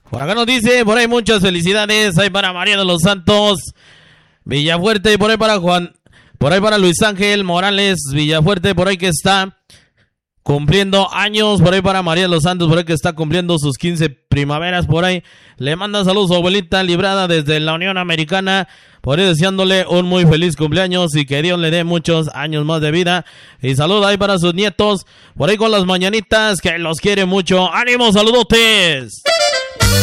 Por acá nos dice, por ahí muchas felicidades, ahí para María de los Santos Villafuerte, por ahí para Juan, por ahí para Luis Ángel Morales Villafuerte, por ahí que está cumpliendo años, por ahí para María de los Santos, por ahí que está cumpliendo sus 15 primaveras, por ahí le manda saludos a su abuelita Librada desde la Unión Americana, por ahí deseándole un muy feliz cumpleaños y que Dios le dé muchos años más de vida, y saludos ahí para sus nietos, por ahí con las mañanitas, que los quiere mucho. ¡Ánimo, saludotes!